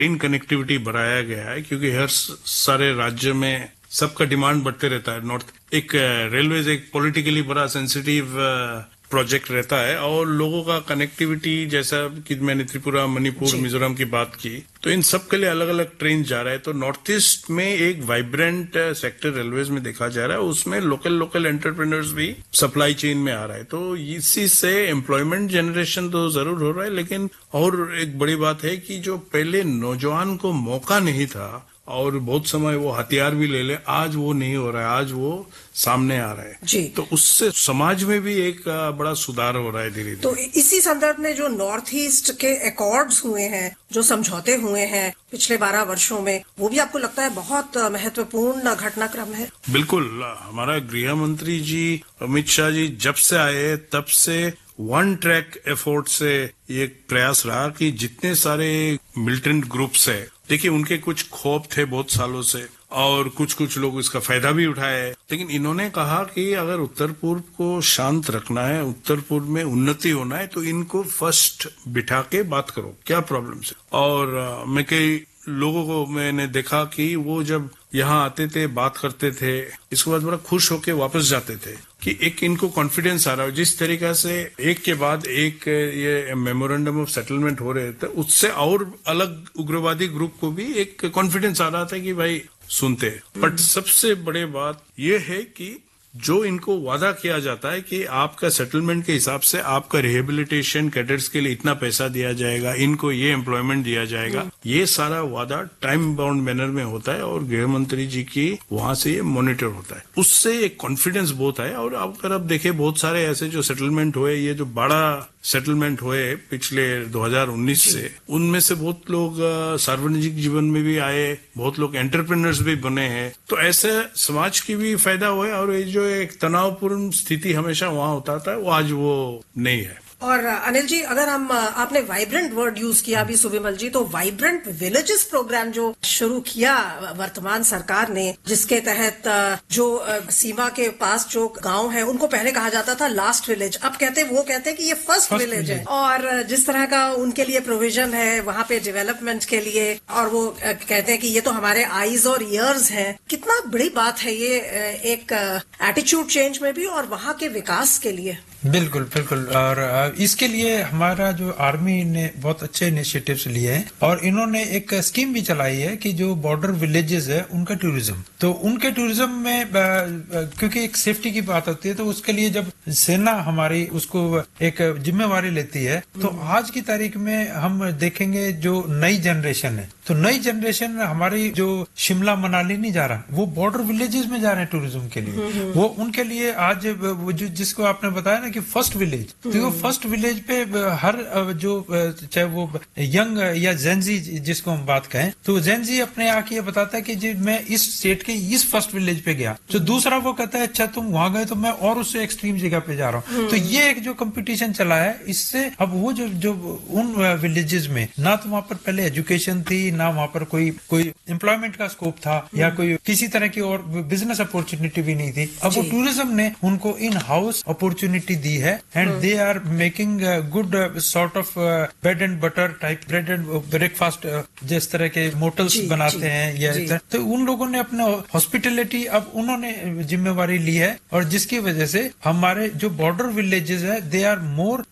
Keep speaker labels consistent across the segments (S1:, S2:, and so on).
S1: Train connectivity बढ़ाया गया है, क्योंकि हर सारे राज्य में सबका डिमांड बढ़ते रहता है। नॉर्थ एक रेलवेज एक पॉलिटिकली बड़ा सेंसिटिव प्रोजेक्ट रहता है, और लोगों का कनेक्टिविटी, जैसा कि मैंने त्रिपुरा, मणिपुर, मिजोरम की बात की, तो इन सब के लिए अलग अलग ट्रेन जा रहा है। तो नॉर्थ ईस्ट में एक वाइब्रेंट सेक्टर रेलवेज में देखा जा रहा है, उसमें लोकल एंटरप्रेन्योर्स भी सप्लाई चेन में आ रहा है। तो इसी से एम्प्लॉयमेंट जनरेशन तो जरूर हो रहा है, लेकिन और एक बड़ी बात है कि जो पहले नौजवान को मौका नहीं था और बहुत समय वो हथियार भी ले ले, आज वो नहीं हो रहा है, आज वो सामने आ रहा है
S2: जी।
S1: तो उससे समाज में भी एक बड़ा सुधार हो रहा है धीरे धीरे।
S2: तो इसी संदर्भ में जो नॉर्थ ईस्ट के अकॉर्ड्स हुए हैं, जो समझौते हुए हैं पिछले 12 वर्षों में, वो भी आपको लगता है बहुत महत्वपूर्ण घटनाक्रम है?
S1: बिल्कुल। हमारा गृह मंत्री जी अमित शाह जी जब से आए तब से वन ट्रैक एफर्ट से ये प्रयास रहा कि जितने सारे मिलिटेंट ग्रुप्स है, देखिए उनके कुछ खौफ थे बहुत सालों से, और कुछ लोग इसका फायदा भी उठाए, लेकिन इन्होंने कहा कि अगर उत्तर पूर्व को शांत रखना है, उत्तर पूर्व में उन्नति होना है, तो इनको फर्स्ट बिठा के बात करो, क्या प्रॉब्लम है। और मैं कई लोगों को मैंने देखा कि वो जब यहाँ आते थे, बात करते थे, इसके बाद बड़ा खुश होके वापस जाते थे कि एक इनको कॉन्फिडेंस आ रहा है। जिस तरीके से एक के बाद एक ये मेमोरेंडम ऑफ सेटलमेंट हो रहे थे, उससे और अलग उग्रवादी ग्रुप को भी एक कॉन्फिडेंस आ रहा था कि भाई सुनते। बट सबसे बड़ी बात ये है कि जो इनको वादा किया जाता है कि आपका सेटलमेंट के हिसाब से आपका रिहेबिलिटेशन कैडेट्स के लिए इतना पैसा दिया जाएगा, इनको ये एम्प्लॉयमेंट दिया जाएगा, ये सारा वादा टाइम बाउंड मैनर में होता है और गृह मंत्री जी की वहां से ये मॉनिटर होता है। उससे एक कॉन्फिडेंस बहुत है। और अगर आप देखें बहुत सारे ऐसे जो सेटलमेंट हुए, ये जो बड़ा सेटलमेंट हुए पिछले 2019 से, उनमें से बहुत लोग सार्वजनिक जीवन में भी आए, बहुत लोग एंटरप्रेन्योर्स भी बने हैं। तो ऐसे समाज की भी फायदा हुआ है, और ये जो एक तनावपूर्ण स्थिति हमेशा वहां होता था, वो आज वो नहीं है।
S2: और अनिल जी, अगर हम आपने वाइब्रेंट वर्ड यूज किया अभी सुविमल जी, तो वाइब्रेंट विलेजेस प्रोग्राम जो शुरू किया वर्तमान सरकार ने, जिसके तहत जो सीमा के पास जो गांव है उनको पहले कहा जाता था लास्ट विलेज, अब वो कहते हैं कि ये फर्स्ट विलेज है। और जिस तरह का उनके लिए प्रोविजन है वहां पे डेवलपमेंट के लिए, और वो कहते हैं कि ये तो हमारे आईज और ईयर्स है। कितना बड़ी बात है ये एक एटीट्यूड चेंज में भी और वहां के विकास के लिए।
S3: बिल्कुल बिल्कुल। और इसके लिए हमारा जो आर्मी ने बहुत अच्छे इनिशिएटिव्स लिए हैं, और इन्होंने एक स्कीम भी चलाई है कि जो बॉर्डर विलेजेस है उनका टूरिज्म, तो उनके टूरिज्म में क्योंकि एक सेफ्टी की बात होती है, तो उसके लिए जब सेना हमारी उसको एक जिम्मेवारी लेती है, तो आज की तारीख में हम देखेंगे जो नई जनरेशन है, तो नई जनरेशन हमारी जो शिमला मनाली नहीं जा रहा, वो बॉर्डर विलेजेस में जा रहे हैं टूरिज्म के लिए। वो उनके लिए आज जिसको आपने बताया ना कि फर्स्ट विलेज, तो वो फर्स्ट विलेज पे हर जो चाहे वो यंग या जेनजी जिसको हम बात कहें, तो जेनजी अपने आके ये बताता है कि जी मैं इस स्टेट के इस फर्स्ट विलेज पे गया, तो दूसरा वो कहता है अच्छा तुम वहां गए तो मैं और उससे एक्सट्रीम जगह पे जा रहा हूँ। तो ये एक जो कंपटीशन चला है, इससे अब वो जो उन विलेजेस में ना तो वहां पर पहले एजुकेशन थी, ना वहां पर कोई एम्प्लॉयमेंट का स्कोप था, या कोई किसी तरह की और बिजनेस अपॉर्चुनिटी भी नहीं थी, अब वो टूरिज्म ने उनको इन हाउस अपॉर्चुनिटी दी है, and they are making good sort of bread and butter type bread and breakfast, जिस तरह के मोटल्स बनाते हैं या, तो उन लोगों ने अपने हॉस्पिटलिटी अब उन्होंने जिम्मेवारी ली है, और जिसकी वजह से हमारे जो बॉर्डर विलेजेस है they are more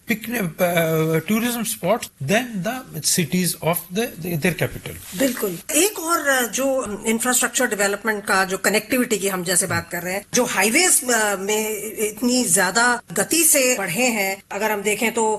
S3: picnic tourism spots then the cities of their capital.
S2: बिल्कुल। एक और जो इंफ्रास्ट्रक्चर डेवलपमेंट का, जो कनेक्टिविटी की हम जैसे बात कर रहे हैं, जो हाईवेज में इतनी ज्यादा गति से बढ़े हैं, अगर हम देखें तो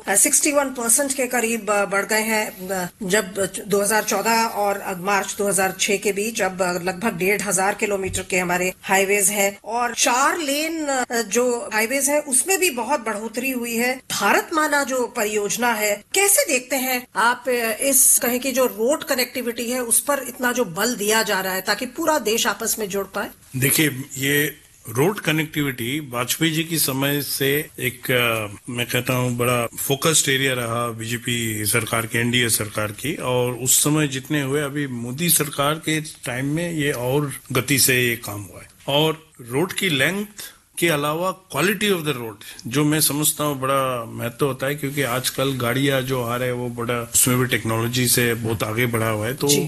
S2: 61% के करीब बढ़ गए हैं जब 2014 और मार्च 2006 के बीच, जब लगभग 1,500 किलोमीटर के हमारे हाईवेज हैं, और 4 लेन जो हाईवेज हैं उसमें भी बहुत बढ़ोतरी हुई है। भारतमाला जो परियोजना है, कैसे देखते हैं आप इस कहें कि जो रोड कनेक्टिविटी है उस पर इतना जो बल दिया जा रहा है ताकि पूरा देश आपस में जुड़ पाए?
S1: देखिए, ये रोड कनेक्टिविटी वाजपेयी जी की समय से एक मैं कहता हूँ बड़ा फोकस्ड एरिया रहा बीजेपी सरकार की, एनडीए सरकार की, और उस समय जितने हुए, अभी मोदी सरकार के टाइम में ये और गति से ये काम हुआ है। और रोड की लेंथ के अलावा क्वालिटी ऑफ द रोड, जो मैं समझता हूँ बड़ा महत्व होता है, क्योंकि आजकल गाड़ियां जो आ रहे हैं वो बड़ा उसमें भी टेक्नोलॉजी से बहुत आगे बढ़ा हुआ है, तो